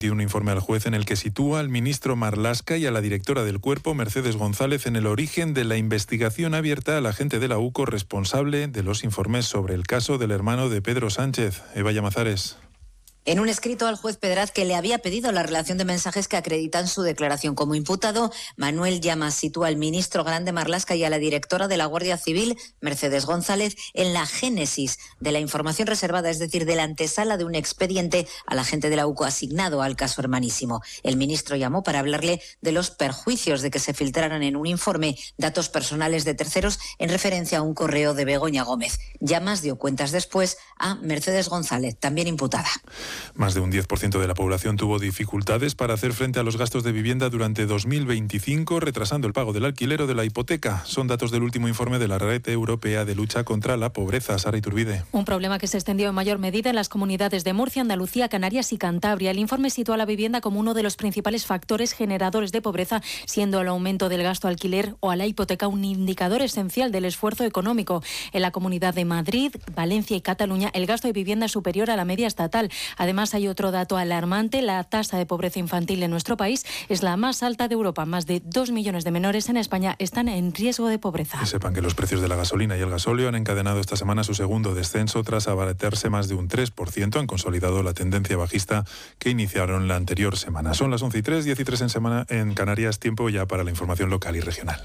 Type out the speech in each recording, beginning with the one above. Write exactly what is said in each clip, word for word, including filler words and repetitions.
Un informe al juez en el que sitúa al ministro Marlaska y a la directora del cuerpo, Mercedes González, en el origen de la investigación abierta al agente de la UCO responsable de los informes sobre el caso del hermano de Pedro Sánchez. Eva Llamazares. En un escrito al juez Pedraz que le había pedido la relación de mensajes que acreditan su declaración como imputado, Manuel Llamas sitúa al ministro Grande Marlaska y a la directora de la Guardia Civil, Mercedes González, en la génesis de la información reservada, es decir, de la antesala de un expediente al agente de la UCO asignado al caso hermanísimo. El ministro llamó para hablarle de los perjuicios de que se filtraran en un informe datos personales de terceros en referencia a un correo de Begoña Gómez. Llamas dio cuentas después a Mercedes González, también imputada. Más de un diez por ciento de la población tuvo dificultades para hacer frente a los gastos de vivienda durante dos mil veinticinco, retrasando el pago del alquiler o de la hipoteca. Son datos del último informe de la Red Europea de Lucha contra la Pobreza. Sara Iturbide. Un problema que se extendió en mayor medida en las comunidades de Murcia, Andalucía, Canarias y Cantabria. El informe sitúa la vivienda como uno de los principales factores generadores de pobreza, siendo el aumento del gasto alquiler o a la hipoteca un indicador esencial del esfuerzo económico. En la Comunidad de Madrid, Valencia y Cataluña, el gasto de vivienda es superior a la media estatal. Además, hay otro dato alarmante. La tasa de pobreza infantil en nuestro país es la más alta de Europa. Más de dos millones de menores en España están en riesgo de pobreza. Que sepan que los precios de la gasolina y el gasóleo han encadenado esta semana su segundo descenso tras abaratarse más de un tres por ciento. Han consolidado la tendencia bajista que iniciaron la anterior semana. Son las once y tres, diez y tres en, semana, en Canarias. Tiempo ya para la información local y regional.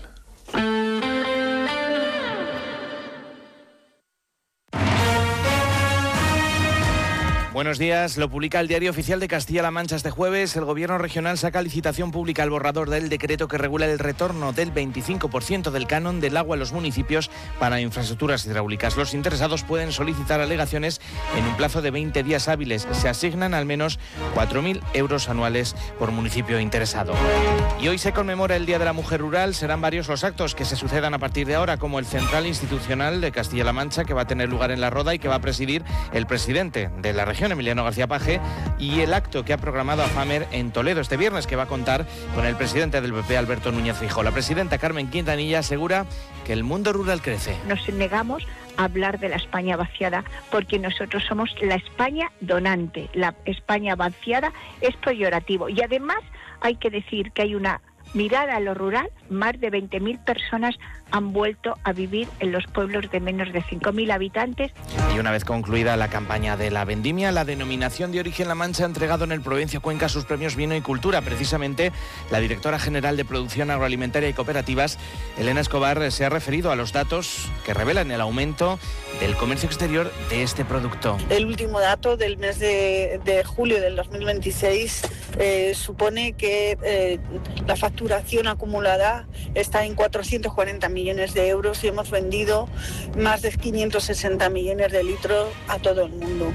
Buenos días. Lo publica el Diario Oficial de Castilla-La Mancha este jueves. El Gobierno regional saca a licitación pública el borrador del decreto que regula el retorno del veinticinco por ciento del canon del agua a los municipios para infraestructuras hidráulicas. Los interesados pueden solicitar alegaciones en un plazo de veinte días hábiles. Se asignan al menos cuatro mil euros anuales por municipio interesado. Y hoy se conmemora el Día de la Mujer Rural. Serán varios los actos que se sucedan a partir de ahora, como el Central Institucional de Castilla-La Mancha, que va a tener lugar en La Roda y que va a presidir el presidente de la región, Emiliano García Paje, y el acto que ha programado AFAMER en Toledo este viernes, que va a contar con el presidente del P P, Alberto Núñez Feijóo. La presidenta Carmen Quintanilla asegura que el mundo rural crece. Nos negamos a hablar de la España vaciada porque nosotros somos la España donante. La España vaciada es peyorativo y además hay que decir que hay una mirada a lo rural. Más de veinte mil personas han vuelto a vivir en los pueblos de menos de cinco mil habitantes. Y una vez concluida la campaña de la vendimia, la denominación de origen La Mancha ha entregado en el Provencio Cuenca sus premios Vino y Cultura. Precisamente, la directora general de Producción Agroalimentaria y Cooperativas, Elena Escobar, se ha referido a los datos que revelan el aumento del comercio exterior de este producto. El último dato del mes de, de julio del dos mil veintiséis eh, supone que eh, la facturación acumulada está en cuatrocientos cuarenta millones de euros y hemos vendido más de quinientos sesenta millones de litros a todo el mundo.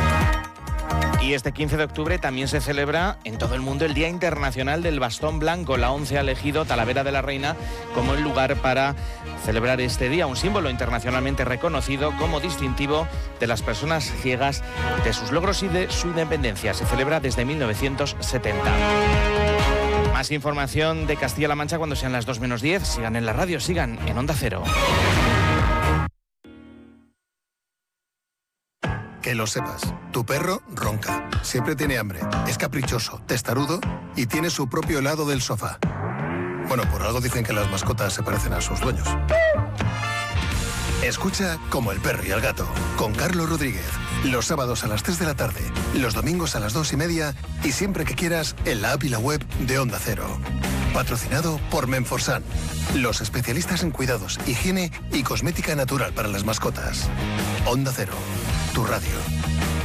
Y este quince de octubre también se celebra en todo el mundo el Día Internacional del Bastón Blanco. La ONCE ha elegido Talavera de la Reina como el lugar para celebrar este día, un símbolo internacionalmente reconocido como distintivo de las personas ciegas, de sus logros y de su independencia. Se celebra desde mil novecientos setenta. Más información de Castilla-La Mancha cuando sean las dos menos diez. Sigan en la radio, sigan en Onda Cero. Que lo sepas, tu perro ronca, siempre tiene hambre, es caprichoso, testarudo y tiene su propio helado del sofá. Bueno, por algo dicen que las mascotas se parecen a sus dueños. Escucha Como el perro y el gato, con Carlos Rodríguez, los sábados a las tres de la tarde, los domingos a las dos y media y siempre que quieras en la app y la web de Onda Cero. Patrocinado por Menforsan, los especialistas en cuidados, higiene y cosmética natural para las mascotas. Onda Cero, tu radio.